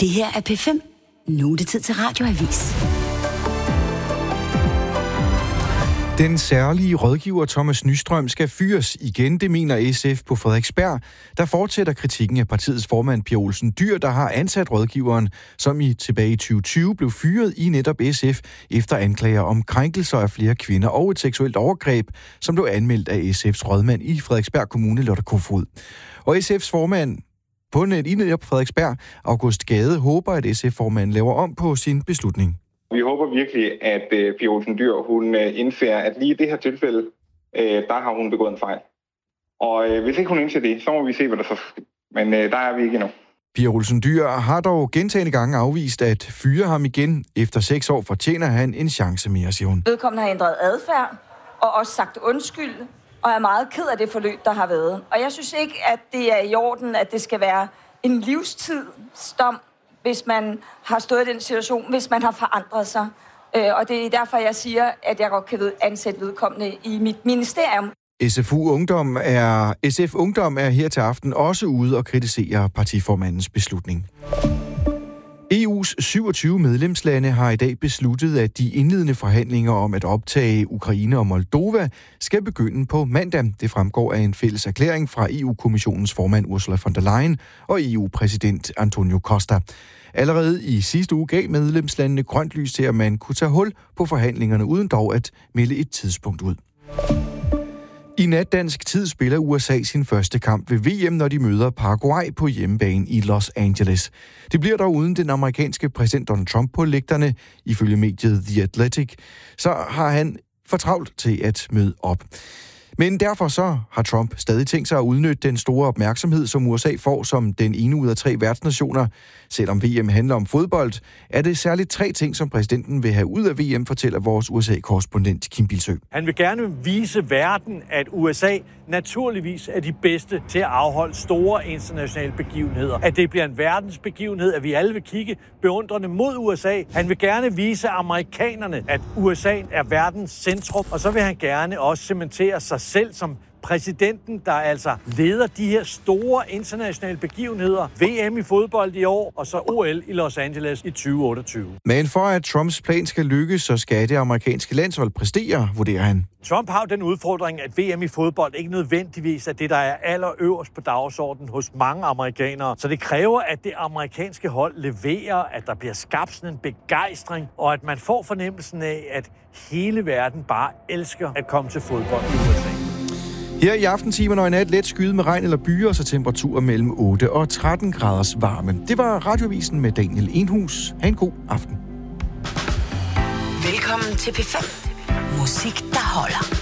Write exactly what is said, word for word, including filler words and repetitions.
Det her er P fem. Nu er det tid til Radioavis. Den særlige rådgiver Thomas Nystrøm skal fyres igen, det mener S F på Frederiksberg. Der fortsætter kritikken af partiets formand Pia Olsen Dyhr, der har ansat rådgiveren, som i tilbage i tyve tyve blev fyret i netop S F efter anklager om krænkelser af flere kvinder og et seksuelt overgreb, som blev anmeldt af S F's rådmand i Frederiksberg Kommune, Lotte Kofod. Og S F's formand på net i netop Frederiksberg, August Gade, håber, at S F-formanden laver om på sin beslutning. Vi håber virkelig, at uh, Pia Olsen Dyhr, hun uh, indser, at lige i det her tilfælde, uh, der har hun begået en fejl. Og uh, hvis ikke hun indser det, så må vi se, hvad der så sker. Men uh, der er vi ikke endnu. Pia Olsen Dyhr har dog gentagne gange afvist at fyre ham igen. Efter seks år fortjener han en chance mere, siger hun. Vedkommende har ændret adfærd og også sagt undskyld, og er meget ked af det forløb, der har været. Og jeg synes ikke, at det er i orden, at det skal være en livstidsdom, hvis man har stået i den situation, hvis man har forandret sig. Og det er derfor, jeg siger, at jeg godt kan ansætte vedkommende i mit ministerium. S F U Ungdom er, S F Ungdom er her til aften også ude og kritiserer partiformandens beslutning. E U's syvogtyve medlemslande har i dag besluttet, at de indledende forhandlinger om at optage Ukraine og Moldova skal begynde på mandag. Det fremgår af en fælles erklæring fra E U-kommissionens formand Ursula von der Leyen og E U-præsident Antonio Costa. Allerede i sidste uge gav medlemslandene grønt lys til, at man kunne tage hul på forhandlingerne, uden dog at melde et tidspunkt ud. I nat dansk tid spiller U S A sin første kamp ved V M, når de møder Paraguay på hjemmebane i Los Angeles. Det bliver dog uden den amerikanske præsident Donald Trump på lægterne. Ifølge mediet The Athletic, så har han for travlt til at møde op. Men derfor så har Trump stadig tænkt sig at udnytte den store opmærksomhed, som U S A får som den ene ud af tre værtsnationer. Selvom V M handler om fodbold, er det særligt tre ting, som præsidenten vil have ud af V M, fortæller vores U S A-korrespondent Kim Bilsø. Han vil gerne vise verden, at U S A naturligvis er de bedste til at afholde store internationale begivenheder. At det bliver en verdensbegivenhed, at vi alle vil kigge beundrende mod U S A. Han vil gerne vise amerikanerne, at U S A er verdens centrum, og så vil han gerne også cementere sig selv som præsidenten, der altså leder de her store internationale begivenheder. V M i fodbold i år, og så O L i Los Angeles i tyve otteogtyve. Men for at Trumps plan skal lykkes, så skal det amerikanske landshold præstere, vurderer han. Trump har den udfordring, at V M i fodbold ikke nødvendigvis er det, der er allerøverst på dagsordenen hos mange amerikanere. Så det kræver, at det amerikanske hold leverer, at der bliver skabt sådan en begejstring, og at man får fornemmelsen af, at hele verden bare elsker at komme til fodbold i U S A. Her i aftentimen og i nat let skyde med regn eller byer, så temperaturer mellem otte og tretten graders varme. Det var Radioavisen med Daniel Enhus. Ha' en god aften. Velkommen til P fem. Musik, der holder.